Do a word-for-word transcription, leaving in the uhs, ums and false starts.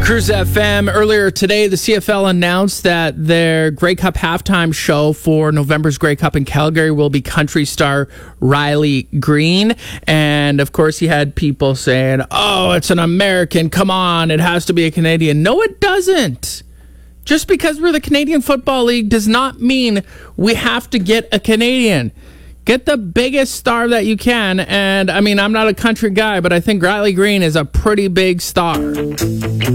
Cruise F M. Earlier today, the C F L announced that their Grey Cup halftime show for November's Grey Cup in Calgary will be country star Riley Green. And of course, he had people saying, oh, it's an American. Come on, it has to be a Canadian. No, it doesn't. Just because we're the Canadian Football League does not mean we have to get a Canadian. Get the biggest star that you can. And I mean, I'm not a country guy, but I think Riley Green is a pretty big star.